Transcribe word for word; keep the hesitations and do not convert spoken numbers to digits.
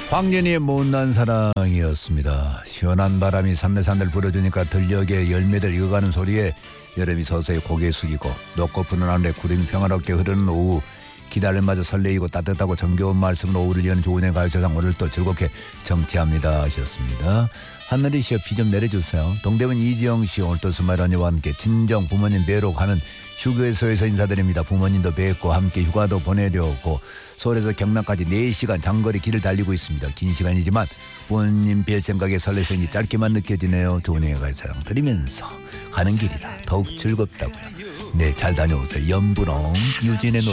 황진이의 못난 사랑이었습니다. 시원한 바람이 산들산들 불어주니까 들녘에 열매들 익어가는 소리에 여름이 서서히 고개 숙이고 높고 푸른 하늘에 구름이 평화롭게 흐르는 오후, 기다림마저 설레이고 따뜻하고 정겨운 말씀으로 오후를 여는 좋은 해 가요세상 오늘 또 즐겁게 정치합니다 하셨습니다. 하늘이 시어 비 좀 내려주세요. 동대문 이지영씨 오늘 또 스마일 언니와 함께 친정 부모님 뵈러 가는 휴게소에서 인사드립니다. 부모님도 뵙고 함께 휴가도 보내려고 서울에서 경남까지 네 시간 장거리 길을 달리고 있습니다. 긴 시간이지만 부모님 뵐 생각에 설레성이 짧게만 느껴지네요. 좋은 해 가요세상 들으면서 가는 길이라 더욱 즐겁다고요. 네, 잘 다녀오세요. 연분홍 유진의 노래